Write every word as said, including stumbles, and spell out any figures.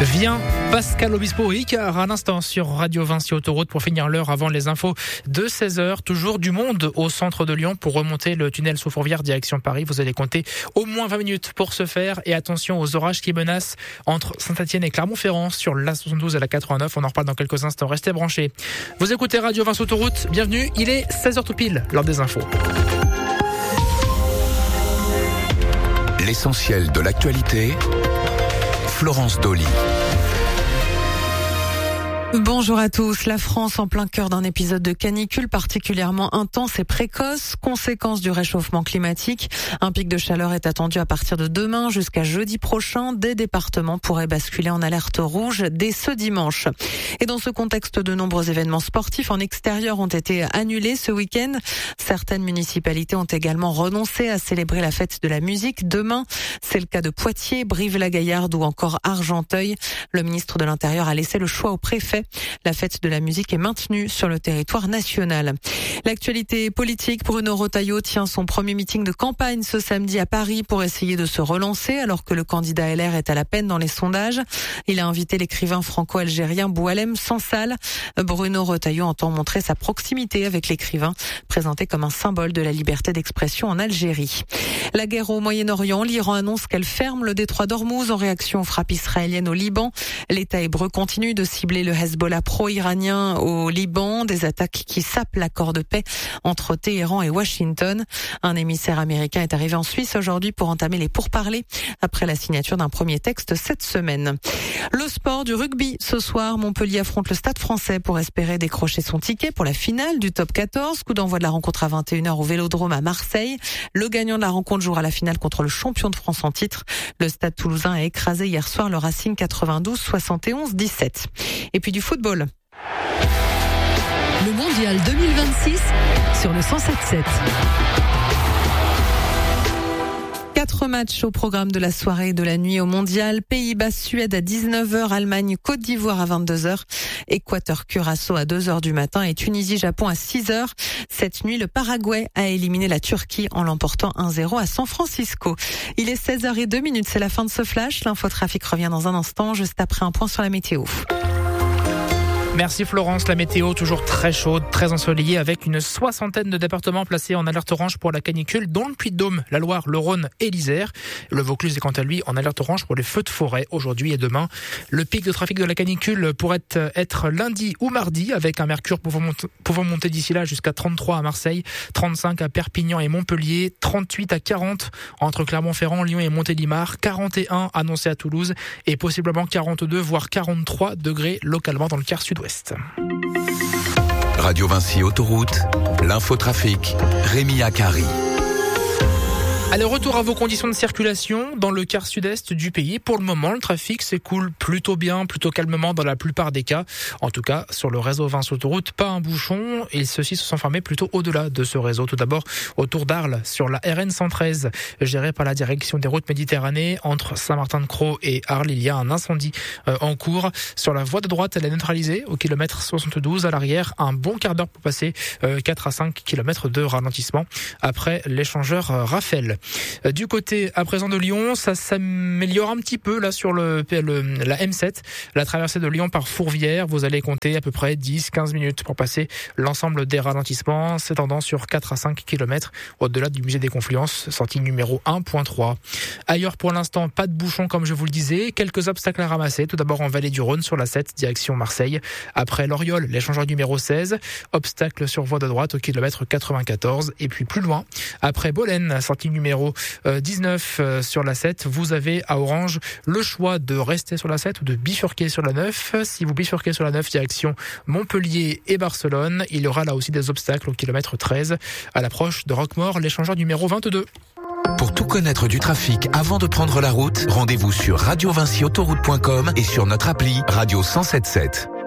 Vient Pascal Obispo et Icar à l'instant sur Radio Vinci Autoroute pour finir l'heure avant les infos de seize heures. Toujours du monde au centre de Lyon pour remonter le tunnel sous Fourvière direction Paris. Vous allez compter au moins vingt minutes pour ce faire et attention aux orages qui menacent entre Saint-Etienne et Clermont-Ferrand sur l'A soixante-douze et la quatre-vingt-neuf. On en reparle dans quelques instants. Restez branchés. Vous écoutez Radio Vinci Autoroute. Bienvenue. Il est seize heures tout pile, l'heure des infos. L'essentiel de l'actualité. Florence Dolly. Bonjour à tous. La France en plein cœur d'un épisode de canicule particulièrement intense et précoce, conséquence du réchauffement climatique. Un pic de chaleur est attendu à partir de demain jusqu'à jeudi prochain. Des départements pourraient basculer en alerte rouge dès ce dimanche. Et dans ce contexte, de nombreux événements sportifs en extérieur ont été annulés ce week-end. Certaines municipalités ont également renoncé à célébrer la fête de la musique demain. C'est le cas de Poitiers, Brive-la-Gaillarde ou encore Argenteuil. Le ministre de l'Intérieur a laissé le choix au préfet. La fête de la musique est maintenue sur le territoire national. L'actualité politique, Bruno Retailleau tient son premier meeting de campagne ce samedi à Paris pour essayer de se relancer alors que le candidat L R est à la peine dans les sondages. Il a invité l'écrivain franco-algérien Boualem Sansal. Bruno Retailleau entend montrer sa proximité avec l'écrivain, présenté comme un symbole de la liberté d'expression en Algérie. La guerre au Moyen-Orient, l'Iran annonce qu'elle ferme le détroit d'Ormuz en réaction aux frappes israéliennes au Liban. L'État hébreu continue de cibler le Hezbollah pro-iranien au Liban, des attaques qui sapent l'accord de paix entre Téhéran et Washington. Un émissaire américain est arrivé en Suisse aujourd'hui pour entamer les pourparlers après la signature d'un premier texte cette semaine. Le sport du rugby. Ce soir, Montpellier affronte le Stade Français pour espérer décrocher son ticket pour la finale du top quatorze. Coup d'envoi de la rencontre à vingt et une heures au Vélodrome à Marseille. Le gagnant de la rencontre jouera la finale contre le champion de France en titre. Le Stade Toulousain a écrasé hier soir le Racing quatre-vingt-douze soixante et onze dix-sept. Et puis du football. Le Mondial deux mille vingt-six sur le cent sept sept. Quatre matchs au programme de la soirée et de la nuit au Mondial. Pays-Bas-Suède à dix-neuf heures, Allemagne-Côte d'Ivoire à vingt-deux heures, Équateur-Curaçao à deux heures du matin et Tunisie-Japon à six heures. Cette nuit, le Paraguay a éliminé la Turquie en l'emportant un zéro à San Francisco. Il est seize heures zéro deux, c'est la fin de ce flash. L'infotrafic revient dans un instant, juste après un point sur la météo. Merci Florence, la météo toujours très chaude, très ensoleillée avec une soixantaine de départements placés en alerte orange pour la canicule, dont le Puy-de-Dôme, la Loire, le Rhône et l'Isère. Le Vaucluse est quant à lui en alerte orange pour les feux de forêt aujourd'hui et demain. Le pic de trafic de la canicule pourrait être lundi ou mardi avec un mercure pouvant monter, pouvant monter d'ici là jusqu'à trente-trois à Marseille, trente-cinq à Perpignan et Montpellier, trente-huit à quarante entre Clermont-Ferrand, Lyon et Montélimar, quarante et un annoncé à Toulouse et possiblement quarante-deux voire quarante-trois degrés localement dans le quart sud-ouest. Radio Vinci Autoroute, l'infotrafic, Rémi Akari. Allez, retour à vos conditions de circulation dans le quart sud-est du pays. Pour le moment, le trafic s'écoule plutôt bien, plutôt calmement dans la plupart des cas. En tout cas, sur le réseau Vinci Autoroute, pas un bouchon et ceux-ci se sont fermés plutôt au-delà de ce réseau. Tout d'abord, autour d'Arles, sur la R N cent treize, gérée par la direction des routes Méditerranée. Entre Saint-Martin-de-Crau et Arles, il y a un incendie euh, en cours. Sur la voie de droite, elle est neutralisée au kilomètre soixante-douze. À l'arrière, un bon quart d'heure pour passer euh, quatre à cinq kilomètres de ralentissement après l'échangeur euh, Raphaël. Du côté à présent de Lyon, ça s'améliore un petit peu là sur le, le la M sept, la traversée de Lyon par Fourvière. Vous allez compter à peu près dix à quinze minutes pour passer l'ensemble des ralentissements, s'étendant sur quatre à cinq kilomètres au-delà du musée des Confluences, sortie numéro un point trois. Ailleurs pour l'instant, pas de bouchons comme je vous le disais, quelques obstacles à ramasser. Tout d'abord en vallée du Rhône sur la sept, direction Marseille. Après l'Oriole, l'échangeur numéro seize, obstacle sur voie de droite au kilomètre quatre-vingt-quatorze. Et puis plus loin, après Bolène, sortie numéro dix-neuf sur la sept, vous avez à Orange le choix de rester sur la sept ou de bifurquer sur la neuf. Si vous bifurquez sur la neuf, direction Montpellier et Barcelone, il y aura là aussi des obstacles au kilomètre treize à l'approche de Roquemaure, l'échangeur numéro vingt-deux. Pour tout connaître du trafic avant de prendre la route, rendez-vous sur radio vinci autoroute point com et sur notre appli Radio cent sept sept.